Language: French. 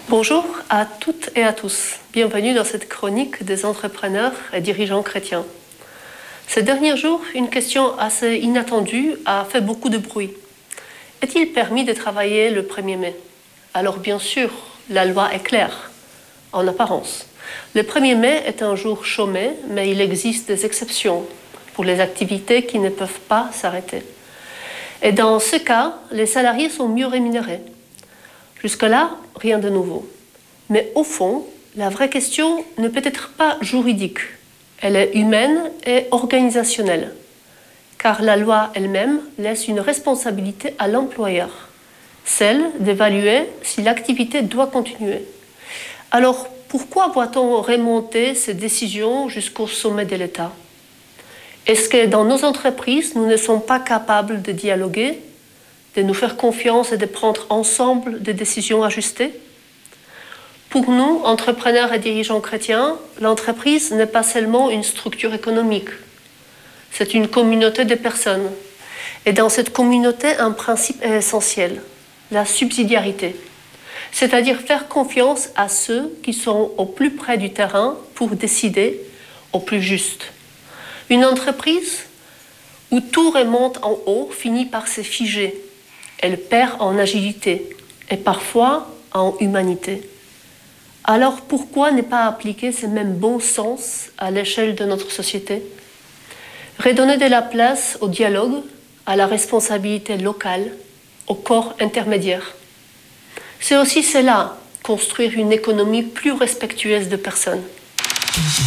Bonjour à toutes et à tous. Bienvenue dans cette chronique des entrepreneurs et dirigeants chrétiens. Ces derniers jours, une question assez inattendue a fait beaucoup de bruit. Est-il permis de travailler le 1er mai? Alors bien sûr, la loi est claire, en apparence. Le 1er mai est un jour chômé, mais il existe des exceptions pour les activités qui ne peuvent pas s'arrêter. Et dans ce cas, les salariés sont mieux rémunérés. Jusque-là, rien de nouveau. Mais au fond, la vraie question ne peut être pas juridique. Elle est humaine et organisationnelle. Car la loi elle-même laisse une responsabilité à l'employeur, celle d'évaluer si l'activité doit continuer. Alors, pourquoi doit-on remonter ces décisions jusqu'au sommet de l'État? Est-ce que dans nos entreprises, nous ne sommes pas capables de dialoguer, de nous faire confiance et de prendre ensemble des décisions ajustées? Pour nous, entrepreneurs et dirigeants chrétiens, l'entreprise n'est pas seulement une structure économique. C'est une communauté de personnes. Et dans cette communauté, un principe est essentiel, la subsidiarité. C'est-à-dire faire confiance à ceux qui sont au plus près du terrain pour décider au plus juste. Une entreprise où tout remonte en haut finit par se figer. Elle perd en agilité et parfois en humanité. Alors pourquoi ne pas appliquer ce même bon sens à l'échelle de notre société? Redonner de la place au dialogue, à la responsabilité locale, au corps intermédiaire. C'est aussi cela, construire une économie plus respectueuse de personnes.